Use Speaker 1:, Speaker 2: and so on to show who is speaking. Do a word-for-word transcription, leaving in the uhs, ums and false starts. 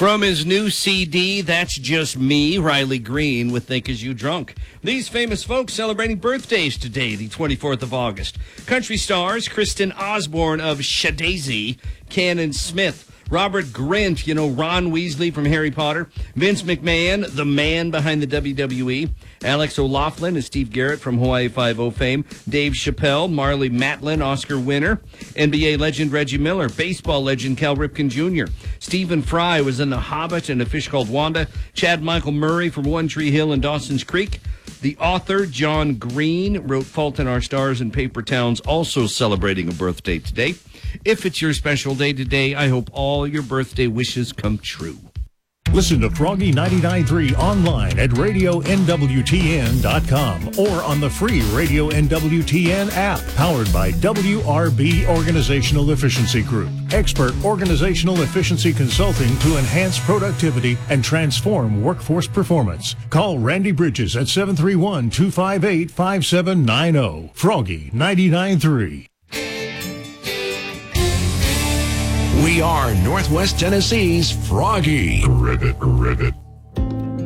Speaker 1: From his new C D, That's Just Me, Riley Green with Think As You Drunk. These famous folks celebrating birthdays today, the twenty-fourth of August. Country stars, Kristen Osborne of Shadazy, Cannon Smith, Robert Grint, you know, Ron Weasley from Harry Potter, Vince McMahon, the man behind the W W E, Alex O'Loughlin and Steve Garrett from Hawaii Five-O fame, Dave Chappelle, Marley Matlin, Oscar winner, N B A legend Reggie Miller, baseball legend Cal Ripken Junior Stephen Fry was in The Hobbit and A Fish Called Wanda, Chad Michael Murray from One Tree Hill and Dawson's Creek. The author, John Green, wrote Fault in Our Stars and Paper Towns, also celebrating a birthday today. If it's your special day today, I hope all your birthday wishes come true.
Speaker 2: Listen to Froggy ninety-nine point three online at radio N W T N dot com or on the free Radio N W T N app, powered by W R B Organizational Efficiency Group. Expert organizational efficiency consulting to enhance productivity and transform workforce performance. Call Randy Bridges at seven three one, two five eight, five seven nine zero. Froggy ninety-nine point three.
Speaker 3: We are Northwest Tennessee's Froggy.
Speaker 4: Ribbit, ribbit.